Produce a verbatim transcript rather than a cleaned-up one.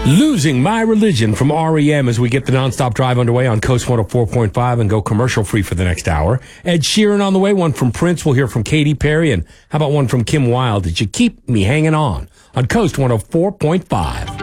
Losing My Religion from R E M as we get the nonstop drive underway on Coast one oh four point five and go commercial free for the next hour. Ed Sheeran on the way, one from Prince. We'll hear from Katy Perry. And how about one from Kim Wilde? Did you keep me hanging on on Coast one oh four point five?